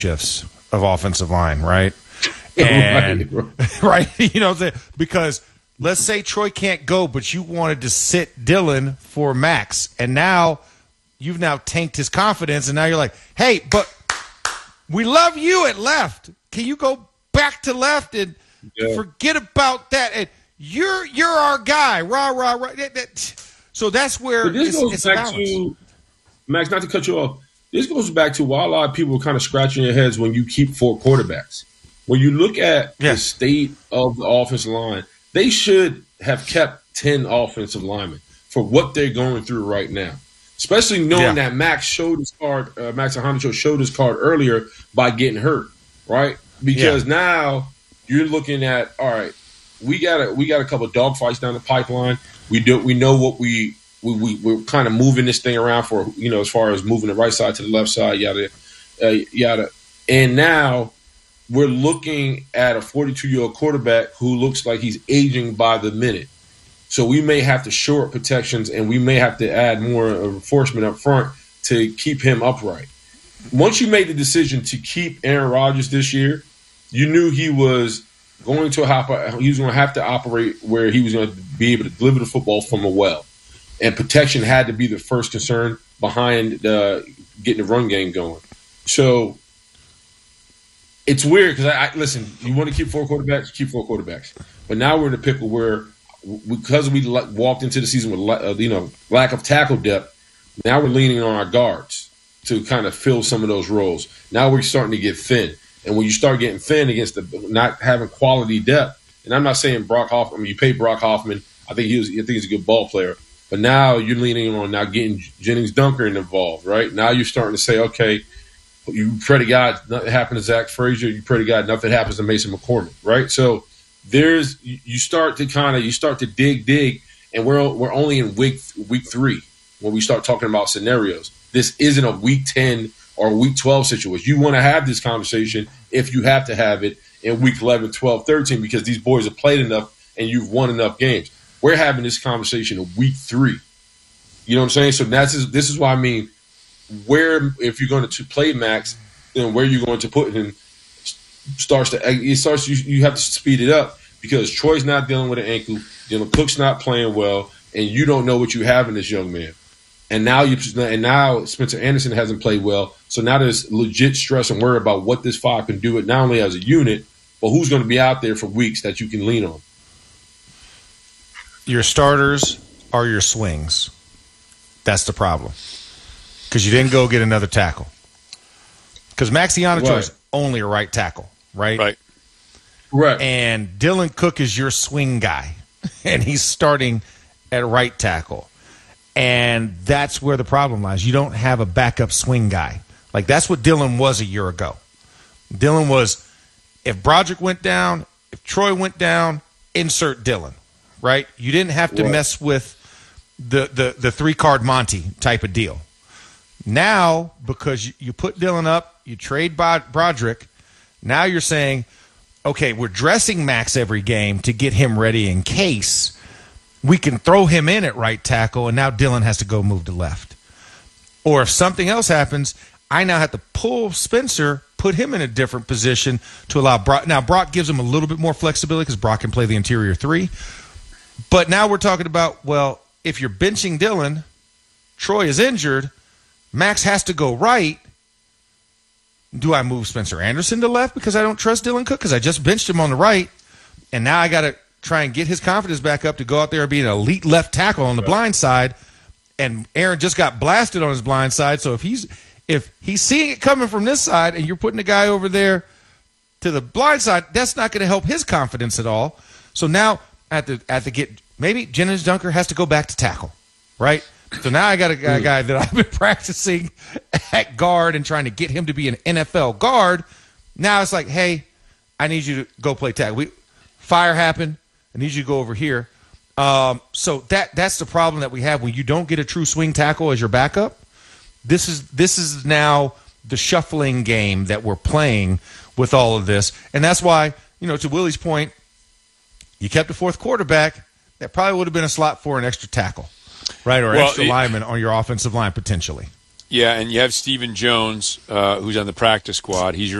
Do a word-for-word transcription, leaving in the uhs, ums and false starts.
shifts of offensive line, right? And right, right, you know, because let's say Troy can't go, but you wanted to sit Dylan for Max, and now you've now tanked his confidence, and now you're like, hey, but we love you at left. Can you go back to left and yeah. forget about that? And you're you're our guy, rah rah rah. That, that, so that's where but this it's, goes it's back balance. to Max. Not to cut you off. This goes back to why a lot of people are kind of scratching their heads when you keep four quarterbacks. When you look at yeah. the state of the offensive line, they should have kept ten offensive linemen for what they're going through right now. Especially knowing yeah. that Max showed his card, uh, Max Alejandro showed his card earlier by getting hurt, right? Because yeah. now you're looking at, all right, we got a we got a couple of dogfights down the pipeline. We do we know what we we, we we're kind of moving this thing around for, you know, as far as moving the right side to the left side, yada uh, yada. And now we're looking at a forty-two-year-old quarterback who looks like he's aging by the minute. So we may have to shore up protections, and we may have to add more reinforcement up front to keep him upright. Once you made the decision to keep Aaron Rodgers this year, you knew he was going to hop, he was going to have to operate where he was going to be able to deliver the football from a well, and protection had to be the first concern behind uh, getting the run game going. So it's weird because I, I listen. You want to keep four quarterbacks, keep four quarterbacks, but now we're in a pickle where, because we walked into the season with uh, you know lack of tackle depth, now we're leaning on our guards to kind of fill some of those roles. Now we're starting to get thin, and when you start getting thin against the not having quality depth, and I'm not saying Brock Hoffman. I mean, you pay Brock Hoffman. I think he was. I think he's a good ball player, but now you're leaning on now getting Jennings Dunker involved. Right now, you're starting to say, okay, you pray to God nothing happened to Zach Frazier. You pray to God nothing happens to Mason McCormick. Right, so. There's you start to kind of you start to dig dig and we're we're only in week week three when we start talking about scenarios. This isn't a week ten or a week twelve situation. You want to have this conversation if you have to have it in week eleven, twelve, thirteen because these boys have played enough and you've won enough games. We're having this conversation in week three. You know what I'm saying? So that's this is why I mean where if you're going to play Max, then where you're going to put him. Starts to it starts you, you have to speed it up because Troy's not dealing with an ankle, Dylan Cook's not playing well, and you don't know what you have in this young man. And now you and now Spencer Anderson hasn't played well, so now there's legit stress and worry about what this five can do it not only as a unit, but who's going to be out there for weeks that you can lean on. Your starters are your swings. That's the problem because you didn't go get another tackle because Max Alejandro is only a right tackle. Right? Right. Right. And Dylan Cook is your swing guy, and he's starting at right tackle. And that's where the problem lies. You don't have a backup swing guy. Like, that's what Dylan was a year ago. Dylan was, if Broderick went down, if Troy went down, insert Dylan, right? You didn't have to right. mess with the, the, the three-card Monty type of deal. Now, because you, you put Dylan up, you trade Broderick, now you're saying, okay, we're dressing Max every game to get him ready in case we can throw him in at right tackle, and now Dylan has to go move to left. Or if something else happens, I now have to pull Spencer, put him in a different position to allow Brock. Now, Brock gives him a little bit more flexibility because Brock can play the interior three. But now we're talking about, well, if you're benching Dylan, Troy is injured, Max has to go right. Do I move Spencer Anderson to left because I don't trust Dylan Cook because I just benched him on the right, and now I got to try and get his confidence back up to go out there and be an elite left tackle on the blind side, and Aaron just got blasted on his blind side. So if he's if he's seeing it coming from this side and you're putting a guy over there to the blind side, that's not going to help his confidence at all. So now at the at the get maybe Jennings Dunker has to go back to tackle, right? So now I got a guy, a guy that I've been practicing at guard and trying to get him to be an N F L guard. Now it's like, hey, I need you to go play tackle. We, fire happened. I need you to go over here. Um, so that that's the problem that we have when you don't get a true swing tackle as your backup. This is this is now the shuffling game that we're playing with all of this, and that's why, you know, to Willie's point, you kept a fourth quarterback. That probably would have been a slot for an extra tackle. Right, or well, extra it, lineman on your offensive line potentially. Yeah, and you have Stephen Jones, uh, who's on the practice squad. He's your